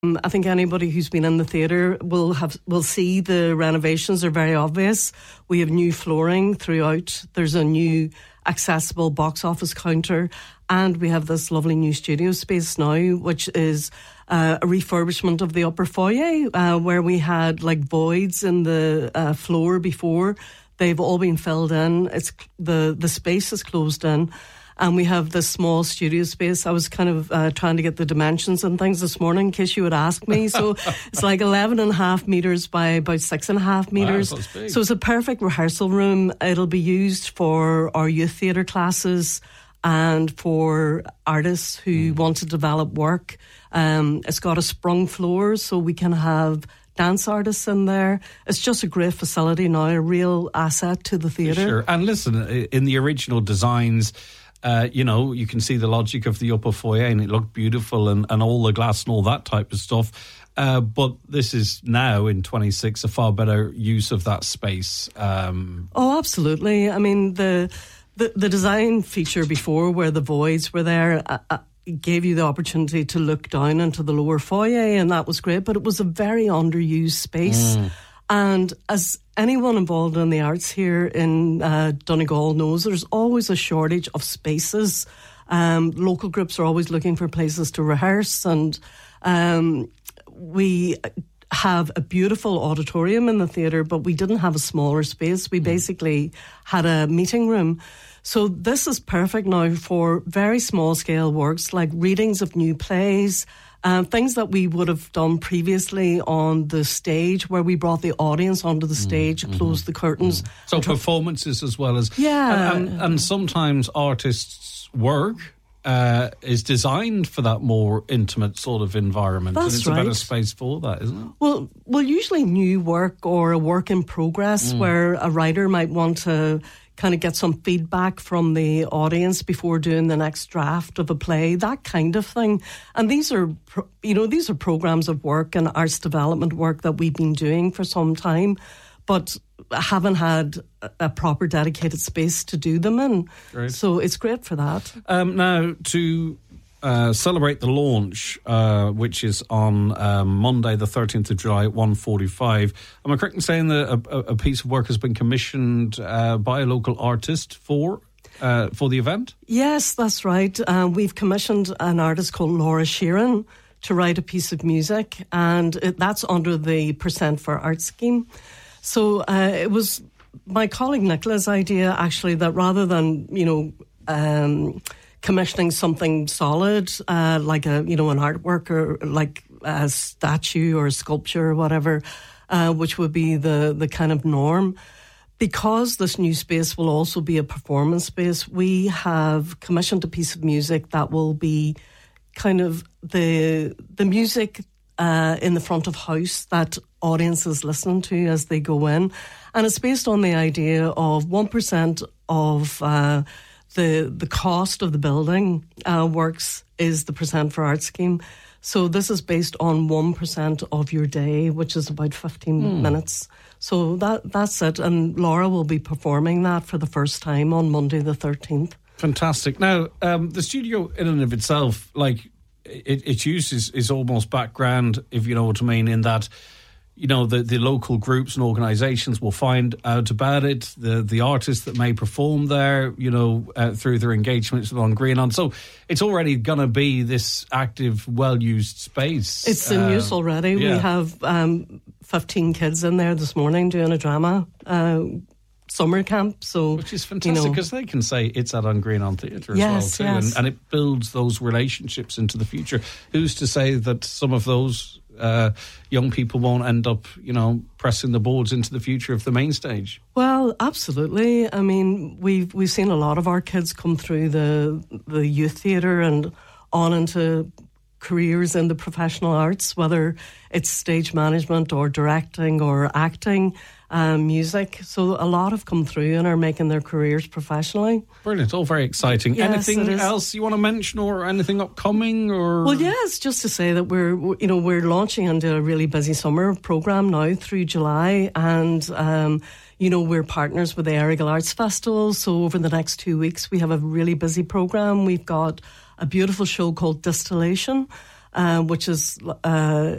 I think anybody who's been in the theatre will see the renovations are very obvious. We have new flooring throughout. There's a new accessible box office counter, and we have this lovely new studio space now, which is a refurbishment of the upper foyer, where we had like voids in the floor before. They've all been filled in. It's the space is closed in. And we have this small studio space. I was kind of trying to get the dimensions and things this morning in case you would ask me. So it's like 11.5 metres by about 6.5 metres. Wow, that's big. So it's a perfect rehearsal room. It'll be used for our youth theatre classes and for artists who want to develop work. It's got a sprung floor, so we can have dance artists in there. It's just a great facility now, a real asset to the theatre. Sure. And listen, in the original designs, you can see the logic of the upper foyer and it looked beautiful and all the glass and all that type of stuff. But this is now in 26 a far better use of that space. Oh, absolutely. I mean, the design feature before where the voids were there gave you the opportunity to look down into the lower foyer, and that was great, but it was a very underused space. And as anyone involved in the arts here in Donegal knows, there's always a shortage of spaces. Local groups are always looking for places to rehearse, and we have a beautiful auditorium in the theatre, but we didn't have a smaller space. We basically had a meeting room. So this is perfect now for very small scale works like readings of new plays, things that we would have done previously on the stage, where we brought the audience onto the stage, closed the curtains. So performances as well as... Yeah. And sometimes artists' work is designed for that more intimate sort of environment. That's and it's right. a better space for that, isn't it? Well, usually new work or a work in progress where a writer might want to kind of get some feedback from the audience before doing the next draft of a play, that kind of thing. And these are programs of work and arts development work that we've been doing for some time, but haven't had a proper dedicated space to do them in. Great. So it's great for that. Now, to celebrate the launch, which is on Monday, the 13th of July at 1:45. Am I correct in saying that a piece of work has been commissioned by a local artist for the event? Yes, that's right. We've commissioned an artist called Laura Sheeran to write a piece of music, and that's under the Percent for Art scheme. So it was my colleague Nicola's idea, actually, that rather than, commissioning something solid, like an artwork or like a statue or a sculpture or whatever, which would be the kind of norm. Because this new space will also be a performance space, we have commissioned a piece of music that will be kind of the music in the front of house that audiences listen to as they go in. And it's based on the idea of 1% of the cost of the building works is the Percent for Art scheme. So this is based on 1% of your day, which is about 15 minutes. So that's it. And Laura will be performing that for the first time on Monday the 13th. Fantastic. Now, the studio in and of itself, like its use is almost background, if you know what I mean, in that, the local groups and organisations will find out about it, the artists that may perform there, through their engagements with On Green On. So it's already going to be this active, well-used space. It's in use already. Yeah. We have 15 kids in there this morning doing a drama summer camp. So, which is fantastic, because they can say it's at On Green On Theatre as well too. Yes. And it builds those relationships into the future. Who's to say that some of those young people won't end up, pressing the boards into the future of the main stage? Well, absolutely. I mean, we've seen a lot of our kids come through the youth theatre and on into careers in the professional arts, whether it's stage management or directing or acting, music. So a lot have come through and are making their careers professionally. Brilliant. All very exciting. Yes, anything else you want to mention, or anything upcoming? Or Well, yes, just to say that we're launching into a really busy summer programme now through July, and we're partners with the Errigal Arts Festival. So over the next 2 weeks, we have a really busy programme. We've got a beautiful show called Distillation, which is